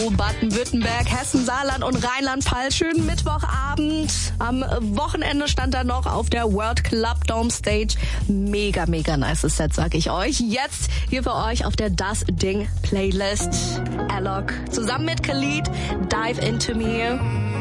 Baden-Württemberg, Hessen, Saarland und Rheinland-Pfalz. Schönen Mittwochabend. Am Wochenende stand er noch auf der World Club Dome Stage. Mega, mega nice Set, sag ich euch. Jetzt hier für euch auf der Das Ding Playlist. Alok zusammen mit Khalid, Dive Into Me.